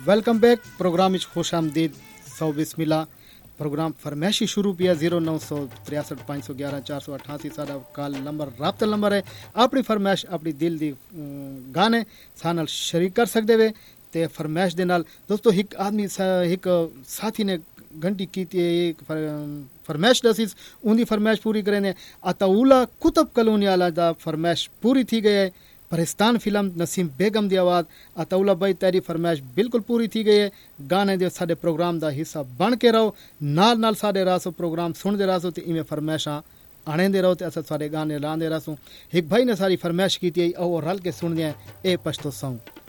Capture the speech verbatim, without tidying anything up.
welcome back programme विच खुश आमदीद सौ बिस्मिल्ला प्रोग्राम फरमैशी शुरू किया जीरो नौ सौ तिरसठ पाँच सौ ग्यारह चार सौ अठासी साडा कॉल नंबर राबता नंबर है अपनी फरमैश अपनी दिल दी गाने सानल शरीक कर सकदे वे ते फरमैश दे नाल दोस्तों एक आदमी एक साथी ने घंटी की एक फरमैश दसीस उनकी फरमैश पूरी करें अताउला कुतुब कॉलोनी वाला दा फरमैश पूरी थी गई है परिस्तान फिल्म नसीम बेगम दी आवाज़ अताउला भाई तेरी फरमाइश बिल्कुल पूरी थी गई है गाने दे साडे प्रोग्राम दा हिस्सा बन के रहो नाल नाल साडे रासो प्रोग्राम सुनदे रासो ते इवें फरमाइशां आनेंदे रहो ते असां साडे गाने लांदे रासो एक भाई ने सारी फरमाइश की थी और रल के सुनदे ए पछतो सॉन्ग